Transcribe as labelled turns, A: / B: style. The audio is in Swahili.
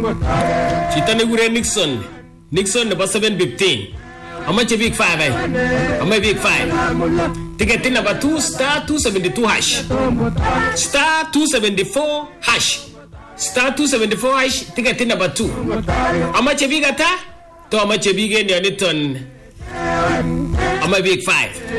A: Chito nekure Nixon nebo 715. Amache big 5 ay. Amache big 5. Ticket number 2 star 272 hash. Star 274 hash. Star 274 hash. Ticket number 2. Amache big ata? To amache big en yoniton. Amache big 5.